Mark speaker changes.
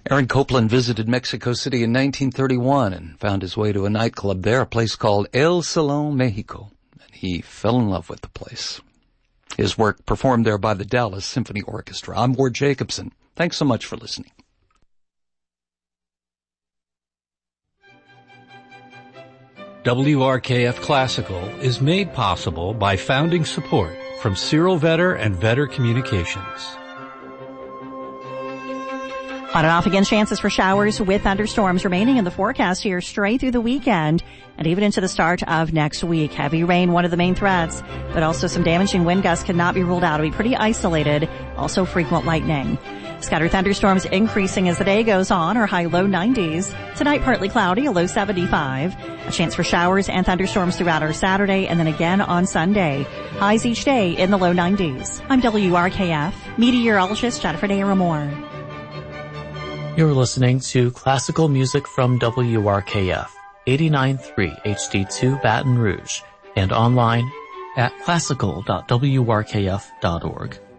Speaker 1: Aaron Copland visited Mexico City in 1931 and found his way to a nightclub there, a place called El Salón Mexico, and he fell in love with the place. His work performed there by the Dallas Symphony Orchestra. I'm Ward Jacobson. Thanks so much for listening.
Speaker 2: WRKF Classical is made possible by founding support from Cyril Vetter and Vetter Communications.
Speaker 3: On and off again, chances for showers with thunderstorms remaining in the forecast here straight through the weekend and even into the start of next week. Heavy rain, one of the main threats, but also some damaging wind gusts cannot be ruled out. It'll be pretty isolated. Also frequent lightning. Scattered thunderstorms increasing as the day goes on, our high low 90s. Tonight partly cloudy, a low 75. A chance for showers and thunderstorms throughout our Saturday and then again on Sunday. Highs each day in the low 90s. I'm WRKF meteorologist Jennifer Daramore.
Speaker 4: You're listening to classical music from WRKF 89.3 HD2 Baton Rouge and online at classical.wrkf.org.